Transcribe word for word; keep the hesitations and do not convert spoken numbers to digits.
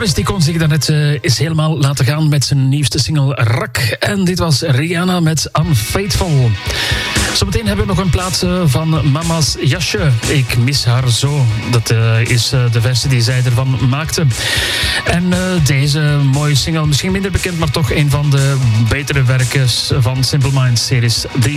Joris die kon zich daarnet uh, is helemaal laten gaan met zijn nieuwste single Rak. En dit was Rihanna met Unfaithful. Zometeen hebben we nog een plaats uh, van Mama's Jasje. Ik mis haar zo. Dat uh, is uh, de versie die zij ervan maakte. En uh, deze mooie single, misschien minder bekend, maar toch een van de betere werkers van Simple Minds series.